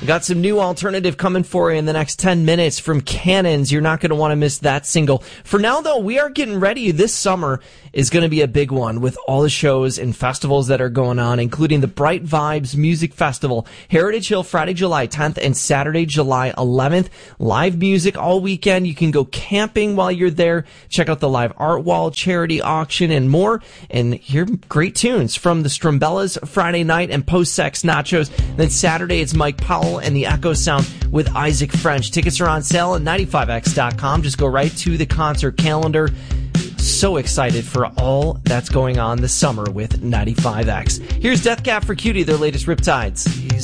We got some new alternative coming for you in the next 10 minutes from Cannons. You're not going to want to miss that single. For now, though, we are getting ready. This summer is going to be a big one with all the shows and festivals that are going on, including the Bright Vibes Music Festival, Heritage Hill, Friday, July 10th and Saturday, July 11th. Live music all weekend. You can go camping while you're there. Check out the live art wall, charity auction, and more. And hear great tunes from the Strumbellas Friday night and Post-Sex Nachos. Then Saturday, it's Mike Powell and the Echo Sound with Isaac French. Tickets are on sale at 95x.com. Just go right to the concert calendar. So excited for all that's going on this summer with 95X. Here's Death Cab for Cutie, their latest Riptides.